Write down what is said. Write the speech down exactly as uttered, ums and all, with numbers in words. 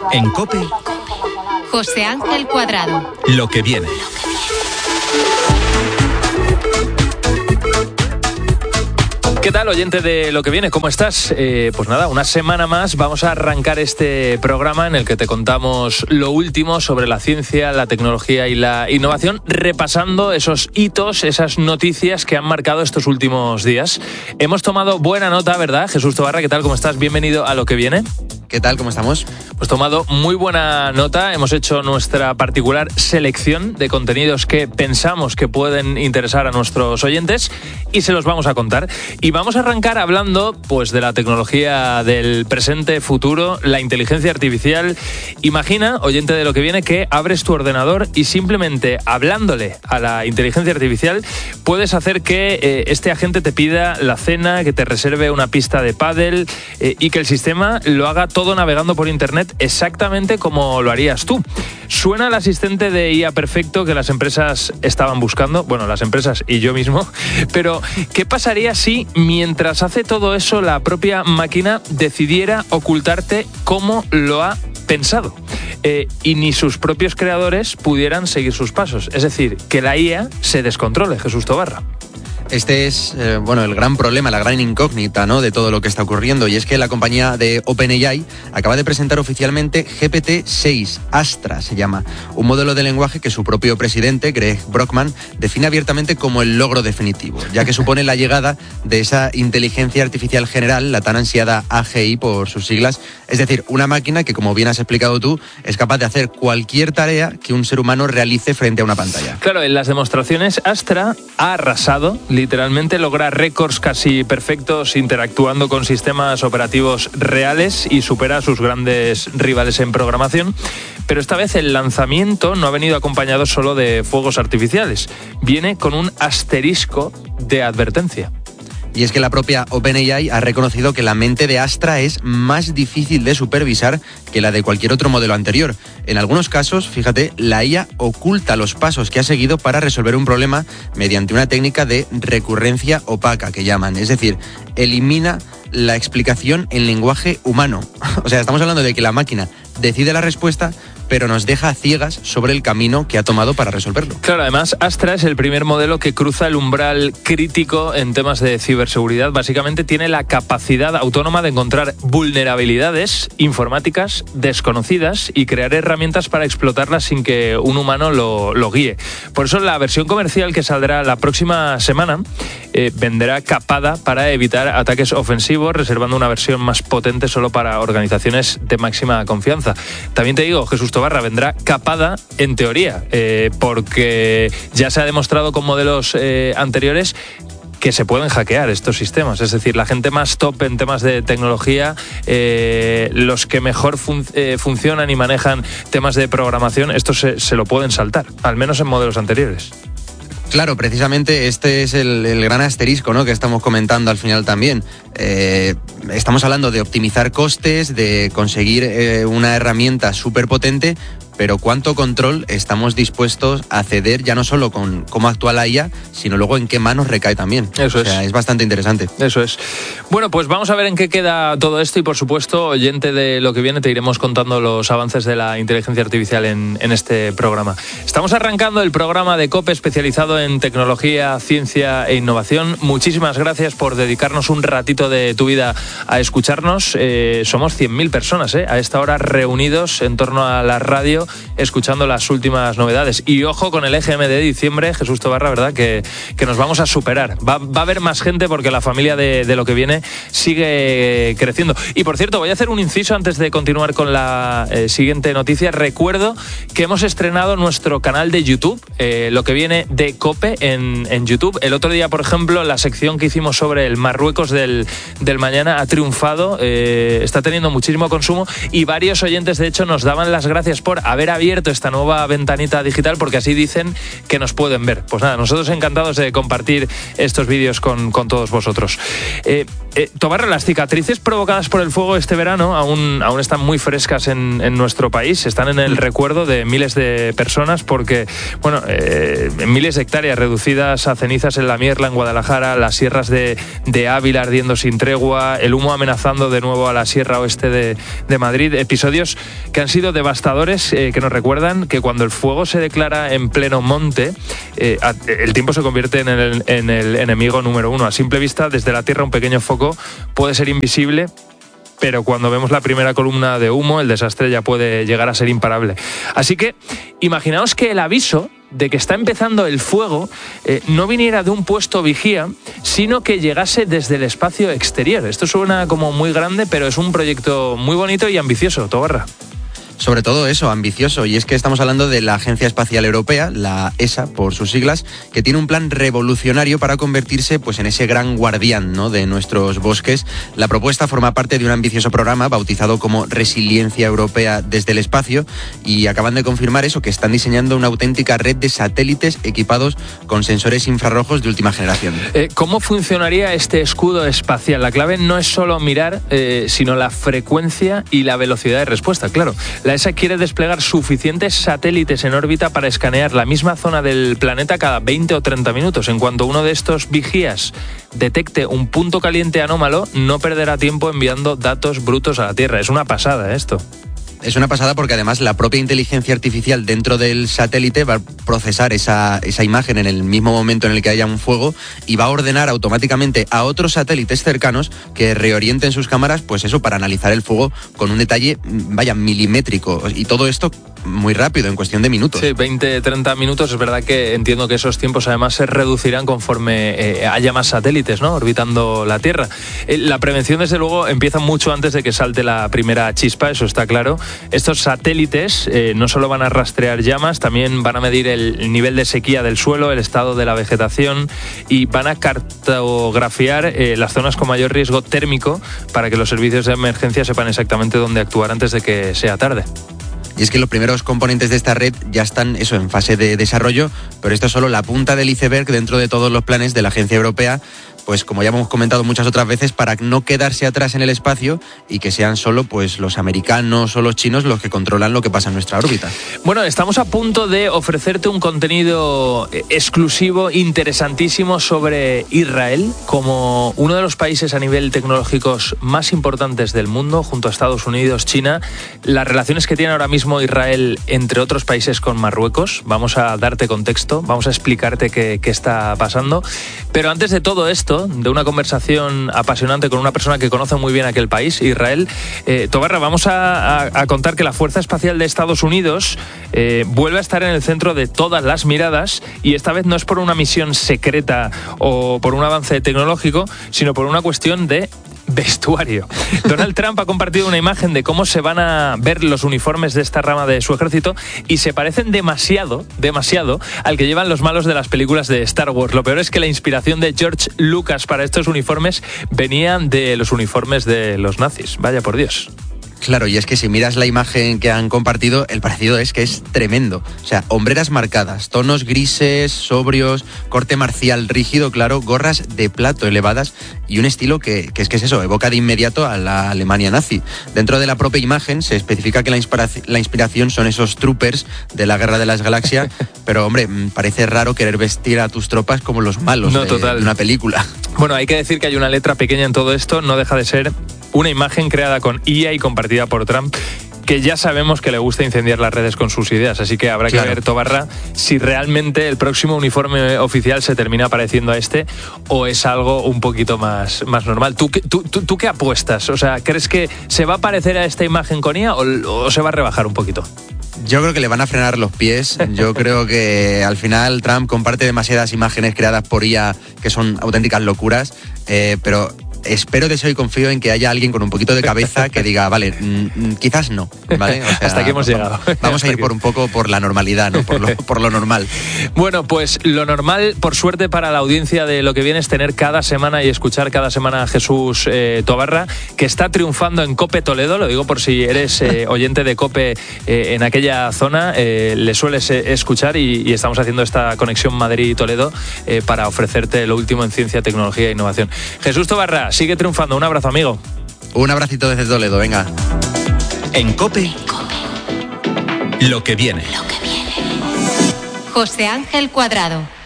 En COPE, José Ángel Cuadrado. Lo que viene. ¿Qué tal, oyente de Lo que viene? ¿Cómo estás? Eh, pues nada, una semana más vamos a arrancar este programa en el que te contamos lo último sobre la ciencia, la tecnología y la innovación, repasando esos hitos, esas noticias que han marcado estos últimos días. Hemos tomado buena nota, ¿verdad? Jesús Tobarra, ¿qué tal? ¿Cómo estás? Bienvenido a Lo que viene. ¿Qué tal? ¿Cómo estamos? Pues tomado muy buena nota, hemos hecho nuestra particular selección de contenidos que pensamos que pueden interesar a nuestros oyentes y se los vamos a contar. Y vamos a arrancar hablando pues de la tecnología del presente, futuro, la inteligencia artificial. Imagina, oyente de Lo que viene, que abres tu ordenador y simplemente hablándole a la inteligencia artificial puedes hacer que eh, este agente te pida la cena, que te reserve una pista de pádel eh, y que el sistema lo haga todo todo navegando por internet exactamente como lo harías tú. Suena el asistente de I A perfecto que las empresas estaban buscando, bueno, las empresas y yo mismo, pero ¿qué pasaría si mientras hace todo eso la propia máquina decidiera ocultarte cómo lo ha pensado eh, y ni sus propios creadores pudieran seguir sus pasos? Es decir, que la I A se descontrole, Jesús Tobarra. Este es, eh, bueno, el gran problema, la gran incógnita, ¿no?, de todo lo que está ocurriendo, y es que la compañía de OpenAI acaba de presentar oficialmente G P T seis, Astra se llama, un modelo de lenguaje que su propio presidente, Greg Brockman, define abiertamente como el logro definitivo, ya que supone la llegada de esa inteligencia artificial general, la tan ansiada A G I por sus siglas, es decir, una máquina que, como bien has explicado tú, es capaz de hacer cualquier tarea que un ser humano realice frente a una pantalla. Claro, en las demostraciones Astra ha arrasado, literalmente logra récords casi perfectos interactuando con sistemas operativos reales y supera a sus grandes rivales en programación. Pero esta vez el lanzamiento no ha venido acompañado solo de fuegos artificiales, viene con un asterisco de advertencia. Y es que la propia OpenAI ha reconocido que la mente de Astra es más difícil de supervisar que la de cualquier otro modelo anterior. En algunos casos, fíjate, la I A oculta los pasos que ha seguido para resolver un problema mediante una técnica de recurrencia opaca, que llaman. Es decir, elimina la explicación en lenguaje humano. O sea, estamos hablando de que la máquina decide la respuesta, pero nos deja a ciegas sobre el camino que ha tomado para resolverlo. Claro, además, Astra es el primer modelo que cruza el umbral crítico en temas de ciberseguridad. Básicamente tiene la capacidad autónoma de encontrar vulnerabilidades informáticas desconocidas y crear herramientas para explotarlas sin que un humano lo, lo guíe. Por eso la versión comercial que saldrá la próxima semana eh, vendrá capada para evitar ataques ofensivos, reservando una versión más potente solo para organizaciones de máxima confianza. También te digo, Jesús Tobarra, vendrá capada en teoría, eh, porque ya se ha demostrado con modelos eh, anteriores que se pueden hackear estos sistemas. Es decir, la gente más top en temas de tecnología, eh, los que mejor fun- eh, funcionan y manejan temas de programación, estos se, se lo pueden saltar, al menos en modelos anteriores. Claro, precisamente este es el, el gran asterisco, ¿no?, que estamos comentando al final también. Eh, estamos hablando de optimizar costes, de conseguir eh, una herramienta súper potente, pero ¿cuánto control estamos dispuestos a ceder ya no solo con cómo actúa la I A, sino luego en qué manos recae también? Eso o sea, es. es bastante interesante. Eso es. Bueno, pues vamos a ver en qué queda todo esto y, por supuesto, oyente de Lo que viene, te iremos contando los avances de la inteligencia artificial en, en este programa. Estamos arrancando el programa de COPE especializado en tecnología, ciencia e innovación. Muchísimas gracias por dedicarnos un ratito de tu vida a escucharnos. Eh, somos cien mil personas eh, a esta hora reunidos en torno a la radio, escuchando las últimas novedades. Y ojo con el E G M de diciembre, Jesús Tobarra, ¿verdad? Que, que nos vamos a superar. Va, va a haber más gente porque la familia de, de Lo que viene sigue creciendo. Y por cierto, voy a hacer un inciso antes de continuar con la eh, siguiente noticia. Recuerdo que hemos estrenado nuestro canal de YouTube, eh, Lo que viene de COPE en, en YouTube. El otro día, por ejemplo, la sección que hicimos sobre el Marruecos del, del mañana ha triunfado, eh, está teniendo muchísimo consumo y varios oyentes, de hecho, nos daban las gracias por haber abierto esta nueva ventanita digital, porque así dicen que nos pueden ver. Pues nada, nosotros encantados de compartir estos vídeos con, con todos vosotros. Eh, Eh, Tobarra, las cicatrices provocadas por el fuego este verano aún, aún están muy frescas en, en nuestro país, están en el recuerdo de miles de personas porque, bueno, eh, miles de hectáreas reducidas a cenizas en La Mierla, en Guadalajara, las sierras de, de Ávila ardiendo sin tregua, el humo amenazando de nuevo a la sierra oeste de, de Madrid, episodios que han sido devastadores, eh, que nos recuerdan que cuando el fuego se declara en pleno monte, eh, el tiempo se convierte en el, en el enemigo número uno. A simple vista, desde la tierra un pequeño foco puede ser invisible, pero cuando vemos la primera columna de humo, el desastre ya puede llegar a ser imparable. Así que imaginaos que el aviso de que está empezando el fuego eh, no viniera de un puesto vigía, sino que llegase desde el espacio exterior. Esto suena como muy grande, pero es un proyecto muy bonito y ambicioso, Tobarra. Sobre todo eso, ambicioso, y es que estamos hablando de la Agencia Espacial Europea, la E S A por sus siglas, que tiene un plan revolucionario para convertirse pues, en ese gran guardián, ¿no?, de nuestros bosques. La propuesta forma parte de un ambicioso programa bautizado como Resiliencia Europea desde el Espacio, y acaban de confirmar eso, que están diseñando una auténtica red de satélites equipados con sensores infrarrojos de última generación. Eh, ¿Cómo funcionaría este escudo espacial? La clave no es solo mirar, eh, sino la frecuencia y la velocidad de respuesta, claro. La La E S A quiere desplegar suficientes satélites en órbita para escanear la misma zona del planeta cada veinte o treinta minutos. En cuanto uno de estos vigías detecte un punto caliente anómalo, no perderá tiempo enviando datos brutos a la Tierra. Es una pasada esto. Es una pasada porque además la propia inteligencia artificial dentro del satélite va a procesar esa, esa imagen en el mismo momento en el que haya un fuego y va a ordenar automáticamente a otros satélites cercanos que reorienten sus cámaras, pues eso, para analizar el fuego con un detalle, vaya, milimétrico. Y todo esto muy rápido, en cuestión de minutos. Sí, veinte, treinta minutos. Es verdad que entiendo que esos tiempos además se reducirán conforme eh, haya más satélites, ¿no?, orbitando la Tierra. Eh, la prevención, desde luego, empieza mucho antes de que salte la primera chispa, eso está claro. Estos satélites eh, no solo van a rastrear llamas, también van a medir el nivel de sequía del suelo, el estado de la vegetación, y van a cartografiar eh, las zonas con mayor riesgo térmico para que los servicios de emergencia sepan exactamente dónde actuar antes de que sea tarde. Y es que los primeros componentes de esta red ya están eso, en fase de desarrollo, pero esto es solo la punta del iceberg dentro de todos los planes de la Agencia Europea, pues como ya hemos comentado muchas otras veces, para no quedarse atrás en el espacio y que sean solo pues los americanos o los chinos los que controlan lo que pasa en nuestra órbita. Bueno, estamos a punto de ofrecerte un contenido exclusivo, interesantísimo, sobre Israel como uno de los países a nivel tecnológicos más importantes del mundo, junto a Estados Unidos, China. Las relaciones que tiene ahora mismo Israel, entre otros países, con Marruecos. Vamos a darte contexto, vamos a explicarte qué, qué está pasando. Pero antes de todo esto, de una conversación apasionante con una persona que conoce muy bien aquel país, Israel, eh, Tobarra, vamos a, a, a contar que la Fuerza Espacial de Estados Unidos eh, vuelve a estar en el centro de todas las miradas, y esta vez no es por una misión secreta o por un avance tecnológico, sino por una cuestión de vestuario. Donald Trump ha compartido una imagen de cómo se van a ver los uniformes de esta rama de su ejército y se parecen demasiado, demasiado al que llevan los malos de las películas de Star Wars. Lo peor es que la inspiración de George Lucas para estos uniformes venía de los uniformes de los nazis. Vaya por Dios. Claro, y es que si miras la imagen que han compartido, el parecido es que es tremendo. O sea, hombreras marcadas, tonos grises, sobrios, corte marcial rígido, claro, gorras de plato elevadas y un estilo que, que es que es eso, evoca de inmediato a la Alemania nazi. Dentro de la propia imagen se especifica que la, inspiración, la inspiración son esos troopers de la Guerra de las Galaxias, pero hombre, parece raro querer vestir a tus tropas como los malos no, de, total. de una película. Bueno, hay que decir que hay una letra pequeña en todo esto, no deja de ser una imagen creada con I A y compartida por Trump, que ya sabemos que le gusta incendiar las redes con sus ideas, así que habrá claro. que ver, Tobarra, si realmente el próximo uniforme oficial se termina pareciendo a este o es algo un poquito más, más normal. ¿Tú, tú, tú, ¿Tú qué apuestas? O sea, ¿crees que se va a parecer a esta imagen con I A o, o se va a rebajar un poquito? Yo creo que le van a frenar los pies. Yo creo que al final Trump comparte demasiadas imágenes creadas por I A que son auténticas locuras, eh, pero espero, deseo y confío en que haya alguien con un poquito de cabeza que diga, vale, mm, quizás no, ¿vale? O sea, hasta aquí hemos llegado. Vamos a ir por un poco por la normalidad, ¿no? Por lo, por lo normal. Bueno, pues lo normal, por suerte para la audiencia de Lo que Viene, es tener cada semana y escuchar cada semana a Jesús eh, Tobarra, que está triunfando en COPE Toledo. Lo digo por si eres eh, oyente de COPE eh, en aquella zona, eh, le sueles eh, escuchar y, y estamos haciendo esta conexión Madrid-Toledo eh, para ofrecerte lo último en ciencia, tecnología e innovación. Jesús Tobarra, Venga, sigue triunfando. Un abrazo, amigo. Un abracito desde Toledo, venga. En COPE, lo que viene. José Ángel Cuadrado.